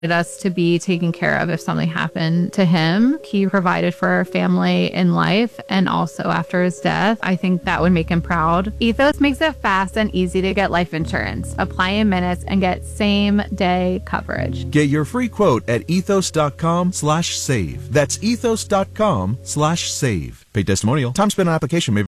us to be taken care of if something happened to him. He provided for our family in life and also after his death. I think that would make him proud. Ethos makes it fast and easy to get life insurance. Apply in minutes and get same-day coverage. Get your free quote at ethos.com/save. That's ethos.com/save. Paid testimonial. Time spent on application may